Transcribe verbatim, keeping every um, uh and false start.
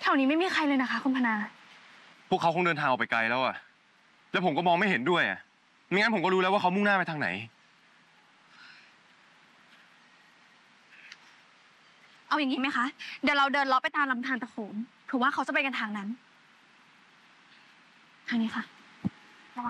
ถวนี้ไม่มีใครเลยนะคะคุณพนาพวกเขาคงเดินทางออกไปไกลแล้วอะแล้วผมก็มองไม่เห็นด้วยอะไม่งั้นผมก็รู้แล้วว่าเขามุ่งหน้าไปทางไหนเอาอย่างนี้ไหมคะเดี๋ยวเราเดินเลาะไปตามลำธารตะโขงถือว่าเขาจะไปกันทางนั้นทางนี้ค่ะ